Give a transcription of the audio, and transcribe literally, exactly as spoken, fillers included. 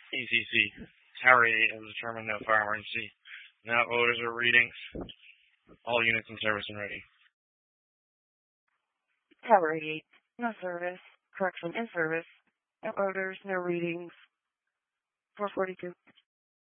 E C C. Tower eight has determined no fire emergency. Now orders or readings. All units in service and ready. Tower eight, no service. Correction, in service. No orders, no readings. four forty-two.